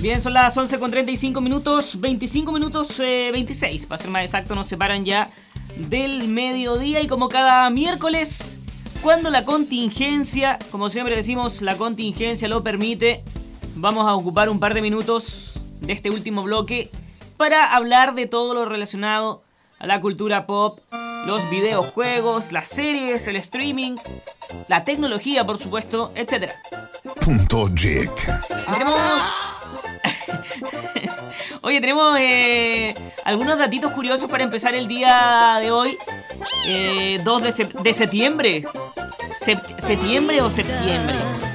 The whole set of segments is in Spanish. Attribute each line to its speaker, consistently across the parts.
Speaker 1: Bien, son las 11:35 minutos, 25 minutos 26, para ser más exacto, nos separan ya del mediodía y como cada miércoles, cuando la contingencia, como siempre decimos, la contingencia lo permite, vamos a ocupar un par de minutos de este último bloque para hablar de todo lo relacionado a la cultura pop, los videojuegos, las series, el streaming, la tecnología, por supuesto, etc.
Speaker 2: Punto Geek.
Speaker 1: Tenemos algunos datitos curiosos para empezar el día de hoy. 2 de septiembre. ¿Septiembre o septiembre?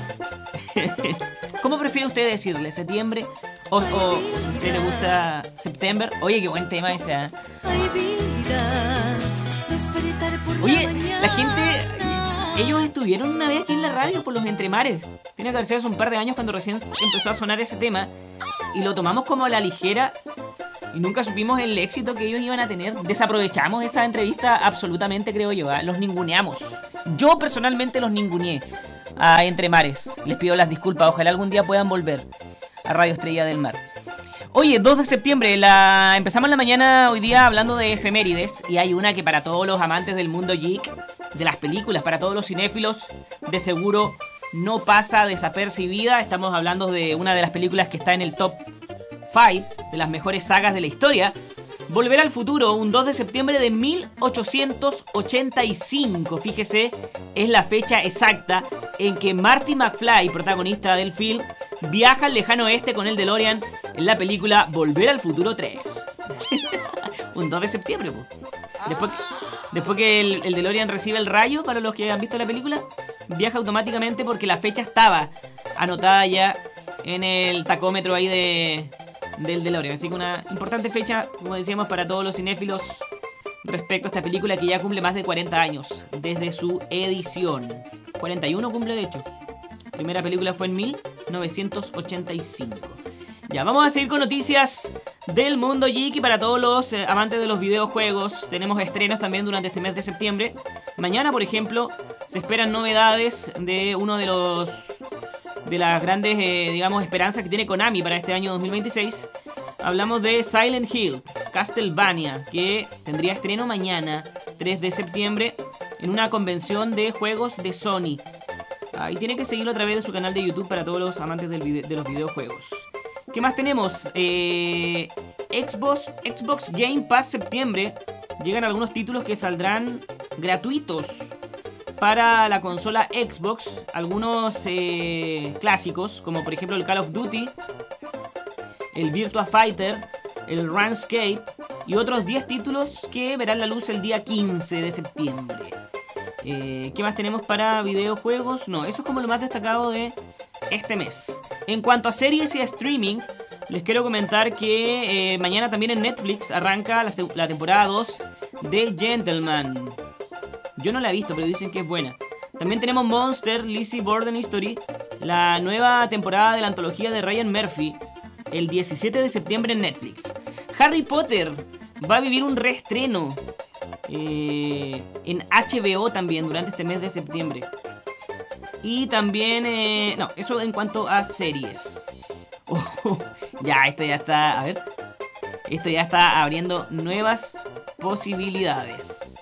Speaker 1: ¿Cómo prefiere usted decirle? ¿Septiembre? O si a usted le gusta September. Oye, qué buen tema ese, ¿eh? Oye, la gente... Ellos estuvieron una vez aquí en la radio por los Entremares. Tiene que haber sido hace un par de años cuando recién empezó a sonar ese tema. Y lo tomamos como a la ligera. Y nunca supimos el éxito que ellos iban a tener. Desaprovechamos esa entrevista absolutamente, creo yo, ¿eh? Los ninguneamos. Yo personalmente los ninguneé a Entremares. Les pido las disculpas. Ojalá algún día puedan volver a Radio Estrella del Mar. Oye, 2 de septiembre, empezamos la mañana hoy día hablando de efemérides. Y hay una que para todos los amantes del mundo geek, de las películas, para todos los cinéfilos, de seguro no pasa desapercibida. Estamos hablando de una de las películas que está en el top 5 de las mejores sagas de la historia. Volver al futuro, un 2 de septiembre de 1885. Fíjese, es la fecha exacta en que Marty McFly, protagonista del film, viaja al lejano oeste con el DeLorean en la película Volver al Futuro 3. Un 2 de septiembre, pues. Después que el DeLorean recibe el rayo, para los que han visto la película, viaja automáticamente porque la fecha estaba anotada ya en el tacómetro ahí del DeLorean. Así que una importante fecha, como decíamos, para todos los cinéfilos respecto a esta película que ya cumple más de 40 años desde su edición. 41 cumple, de hecho. La primera película fue en 1985. Ya, vamos a seguir con noticias del mundo geek y para todos los amantes de los videojuegos. Tenemos estrenos también durante este mes de septiembre. Mañana, por ejemplo, se esperan novedades de uno de las grandes, esperanzas que tiene Konami para este año 2026. Hablamos de Silent Hill, Castlevania, que tendría estreno mañana, 3 de septiembre, en una convención de juegos de Sony. Y tiene que seguirlo a través de su canal de YouTube para todos los amantes de los videojuegos. ¿Qué más tenemos? Xbox Game Pass septiembre. Llegan algunos títulos que saldrán gratuitos para la consola Xbox. Algunos clásicos, como por ejemplo el Call of Duty, el Virtua Fighter, el RuneScape y otros 10 títulos que verán la luz el día 15 de septiembre. ¿Qué más tenemos para videojuegos? No, eso es como lo más destacado de este mes. En cuanto a series y a streaming, les quiero comentar que mañana también en Netflix arranca la temporada 2 de Gentleman. Yo no la he visto, pero dicen que es buena. También tenemos Monster, Lizzie Borden History, la nueva temporada de la antología de Ryan Murphy, el 17 de septiembre en Netflix. Harry Potter va a vivir un reestreno en HBO también durante este mes de septiembre. Y también, eso en cuanto a series. Esto ya está, a ver. Esto ya está abriendo nuevas posibilidades.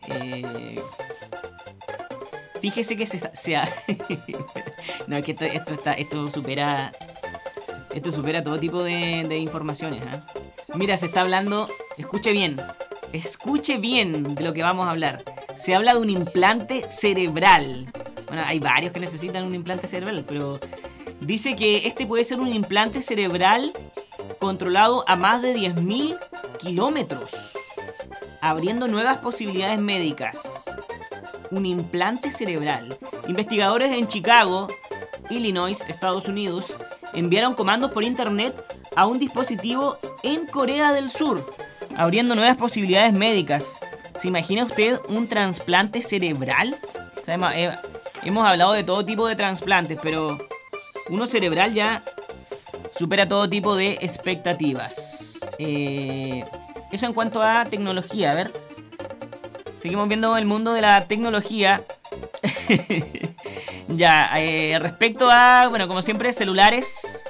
Speaker 1: Fíjese que no, es que esto supera todo tipo de informaciones, ¿eh? Mira, se está hablando, escuche bien de lo que vamos a hablar. Se habla de un implante cerebral. Bueno, hay varios que necesitan un implante cerebral, pero dice que este puede ser un implante cerebral controlado a más de 10.000 kilómetros, abriendo nuevas posibilidades médicas. Un implante cerebral. Investigadores en Chicago, Illinois, Estados Unidos, enviaron comandos por internet a un dispositivo en Corea del Sur, abriendo nuevas posibilidades médicas. ¿Se imagina usted un trasplante cerebral? O sea, hemos hablado de todo tipo de trasplantes, pero uno cerebral ya supera todo tipo de expectativas. Eso en cuanto a tecnología. A ver, seguimos viendo el mundo de la tecnología. Respecto a, como siempre, celulares.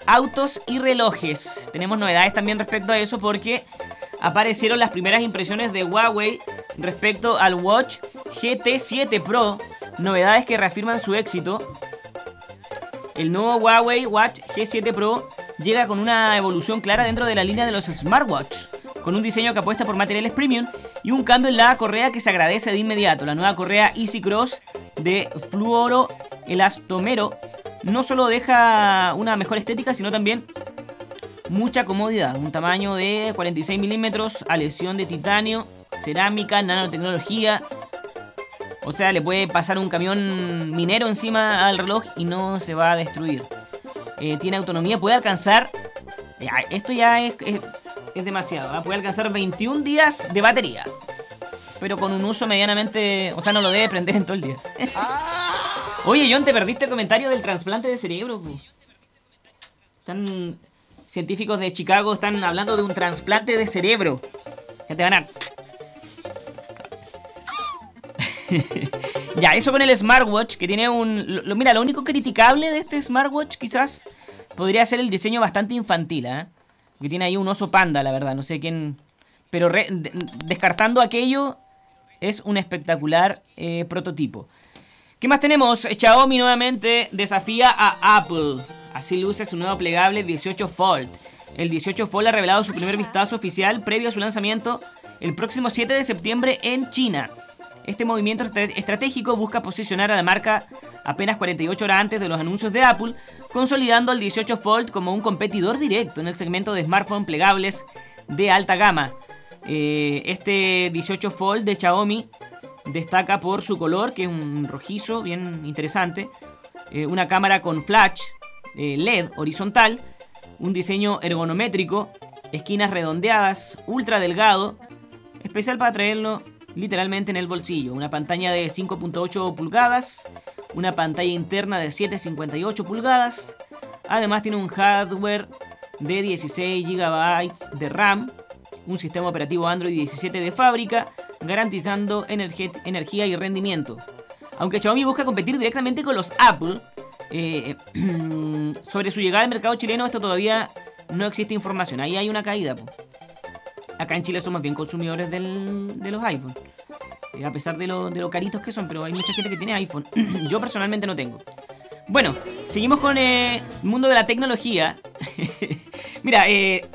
Speaker 1: autos y relojes. Tenemos novedades también respecto a eso porque aparecieron las primeras impresiones de Huawei respecto al Watch GT 7 Pro. Novedades que reafirman su éxito. El nuevo Huawei Watch G7 Pro llega con una evolución clara dentro de la línea de los smartwatch, con un diseño que apuesta por materiales premium y un cambio en la correa que se agradece de inmediato. La nueva correa Easy Cross de fluoro elastomero no solo deja una mejor estética, sino también mucha comodidad. Un tamaño de 46 milímetros, aleación de titanio, cerámica, nanotecnología. O sea, le puede pasar un camión minero encima al reloj y no se va a destruir. Tiene autonomía, puede alcanzar... esto ya es demasiado, ¿eh? Puede alcanzar 21 días de batería. Pero con un uso medianamente... O sea, no lo debe prender en todo el día. Oye, John, te perdiste el comentario del trasplante de cerebro. Científicos de Chicago están hablando de un trasplante de cerebro. Ya te van a... Ya, eso con el smartwatch, que tiene mira, lo único criticable de este smartwatch quizás podría ser el diseño bastante infantil, ¿eh? Que tiene ahí un oso panda, la verdad, no sé quién... Pero descartando aquello, es un espectacular prototipo. ¿Qué más tenemos? Xiaomi nuevamente desafía a Apple. Así luce su nuevo plegable 18 Fold. El 18 Fold ha revelado su primer vistazo oficial previo a su lanzamiento el próximo 7 de septiembre en China. Este movimiento estratégico busca posicionar a la marca apenas 48 horas antes de los anuncios de Apple, consolidando al 18 Fold como un competidor directo en el segmento de smartphones plegables de alta gama. Este 18 Fold de Xiaomi destaca por su color, que es un rojizo bien interesante, una cámara con flash LED horizontal, un diseño ergonométrico, esquinas redondeadas, ultra delgado, especial para traerlo literalmente en el bolsillo. Una pantalla de 5.8 pulgadas, una pantalla interna de 7.58 pulgadas. Además tiene un hardware de 16 GB de RAM, un sistema operativo Android 17 de fábrica, garantizando energía y rendimiento. Aunque Xiaomi busca competir directamente con los Apple, sobre su llegada al mercado chileno, esto todavía no existe información. Ahí hay una caída, po. Acá en Chile somos bien consumidores de los iPhone, a pesar de lo caritos que son, pero hay mucha gente que tiene iPhone. Yo personalmente no tengo. Bueno, seguimos con el mundo de la tecnología. Mira,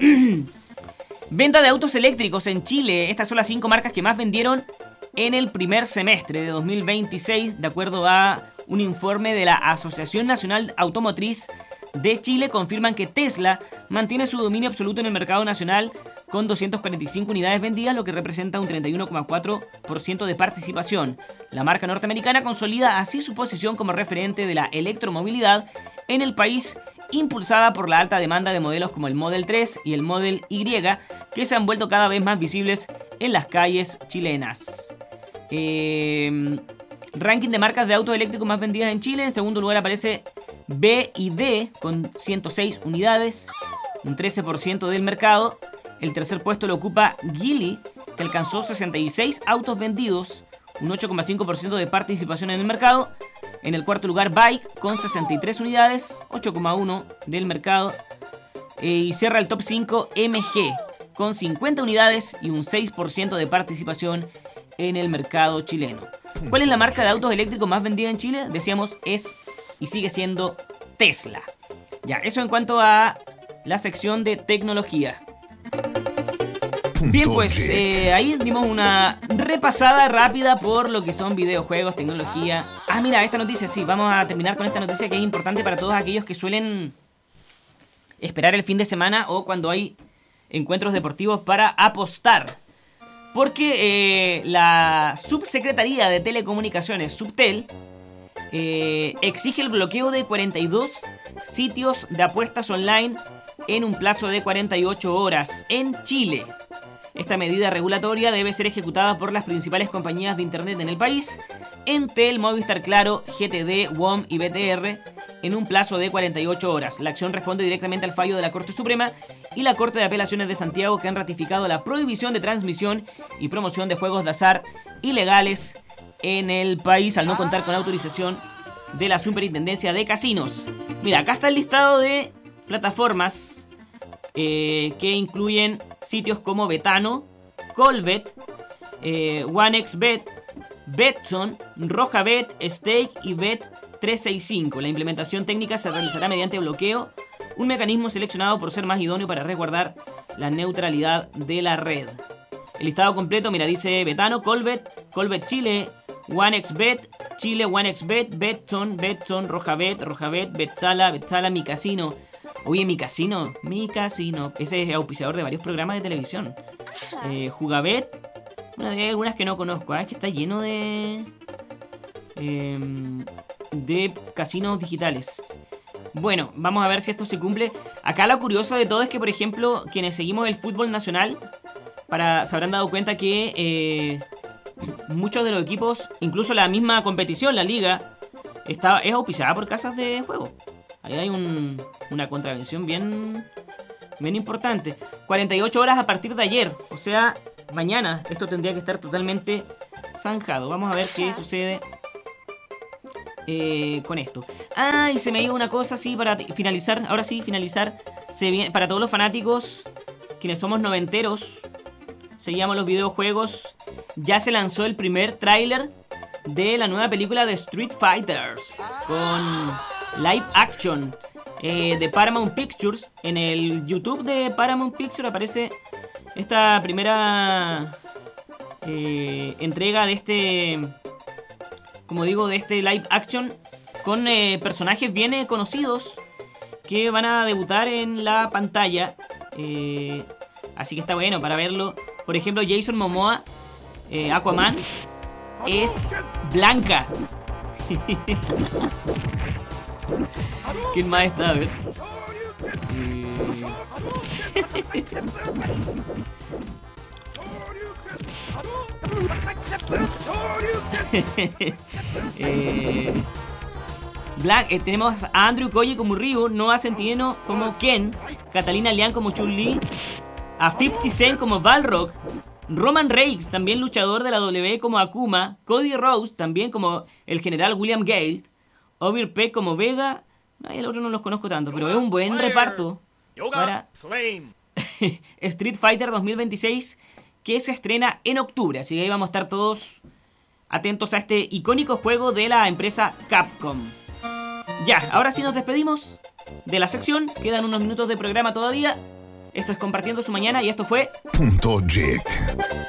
Speaker 1: venta de autos eléctricos en Chile. Estas son las 5 marcas que más vendieron en el primer semestre de 2026, de acuerdo a un informe de la Asociación Nacional Automotriz de Chile. Confirman que Tesla mantiene su dominio absoluto en el mercado nacional con 245 unidades vendidas, lo que representa un 31,4% de participación. La marca norteamericana consolida así su posición como referente de la electromovilidad en el país, impulsada por la alta demanda de modelos como el Model 3 y el Model Y, que se han vuelto cada vez más visibles en las calles chilenas. Ranking de marcas de autos eléctricos más vendidas en Chile. En segundo lugar aparece BYD con 106 unidades, un 13% del mercado. El tercer puesto lo ocupa Geely, que alcanzó 66 autos vendidos, un 8,5% de participación en el mercado. En el cuarto lugar Bike con 63 unidades, 8,1% del mercado. Y cierra el top 5 MG con 50 unidades y un 6% de participación en el mercado chileno. ¿Cuál es la marca de autos eléctricos más vendida en Chile? Decíamos, es y sigue siendo Tesla. Ya, eso en cuanto a la sección de tecnología. Bien, pues ahí dimos una repasada rápida por lo que son videojuegos, tecnología. Ah, mira, esta noticia, sí, vamos a terminar con esta noticia que es importante para todos aquellos que suelen esperar el fin de semana o cuando hay encuentros deportivos para apostar. Porque la Subsecretaría de Telecomunicaciones, Subtel, exige el bloqueo de 42 sitios de apuestas online en un plazo de 48 horas en Chile. Esta medida regulatoria debe ser ejecutada por las principales compañías de internet en el país, Entel, Movistar Claro, GTD, WOM y BTR, en un plazo de 48 horas. La acción responde directamente al fallo de la Corte Suprema y la Corte de Apelaciones de Santiago, que han ratificado la prohibición de transmisión y promoción de juegos de azar ilegales en el país al no contar con autorización de la Superintendencia de Casinos. Mira, acá está el listado de plataformas que incluyen sitios como Betano, Colbet, OneXBet, Betson, Rojabet, Stake y Bet365. La implementación técnica se realizará mediante bloqueo, un mecanismo seleccionado por ser más idóneo para resguardar la neutralidad de la red. El listado completo, mira, dice Betano, Colbet, Colbet Chile, OneXBet, Chile, OneXBet, Betson, Rojabet, Betsala, Mi Casino. Oye, Mi Casino. Ese es auspiciador de varios programas de televisión. Jugabet. Bueno, hay algunas que no conozco. Es que está lleno de casinos digitales. Bueno, vamos a ver si esto se cumple. Acá lo curioso de todo es que, por ejemplo, quienes seguimos el fútbol nacional, se habrán dado cuenta que muchos de los equipos, incluso la misma competición, la liga, es auspiciada por casas de juego. Ahí hay una contravención bien importante. 48 horas a partir de ayer, o sea, mañana esto tendría que estar totalmente zanjado. Vamos a ver qué sucede con esto. Y se me iba una cosa así para finalizar. Ahora sí, finalizar. Para todos los fanáticos, quienes somos noventeros, seguíamos los videojuegos, ya se lanzó el primer tráiler de la nueva película de Street Fighters con live action de Paramount Pictures. En el YouTube de Paramount Pictures aparece esta primera entrega de este, como digo, de este live action con personajes bien conocidos que van a debutar en la pantalla. Así que está bueno para verlo. Por ejemplo, Jason Momoa, Aquaman, es Blanca. ¿Quién más está? A ver. Tenemos a Andrew Koji como Ryu, Noah Centineo como Ken, Catalina Lian como Chun-Li, a 50 Cent como Balrog, Roman Reigns, también luchador de la WWE, como Akuma, Cody Rhodes, también como el general William Gale, Ovier Peck como Vega. El otro no los conozco tanto, pero es un buen reparto para Street Fighter 2026, que se estrena en octubre. Así que ahí vamos a estar todos atentos a este icónico juego de la empresa Capcom. Ya, ahora sí nos despedimos de la sección. Quedan unos minutos de programa todavía. Esto es Compartiendo su Mañana y esto fue
Speaker 2: .jig.